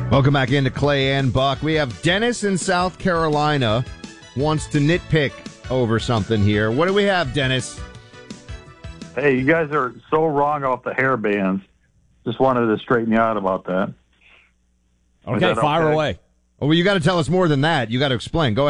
Welcome back into Clay and Buck. We have Dennis in South Carolina wants to nitpick over something here. What do we have, Dennis? Hey, you guys are so wrong about the hair bands. Just wanted to straighten you out about that. Okay, fire away. Oh, well, you got to tell us more than that. You got to explain. Go